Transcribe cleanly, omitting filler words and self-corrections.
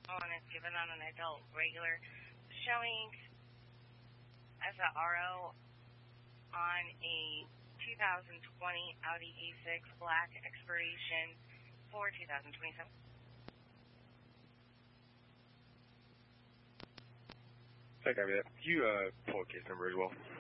and it's given on an adult regular, showing as a RO on a 2020 Audi A6 black expiration for 2027. Okay, copy that. Could you pull a case number as well?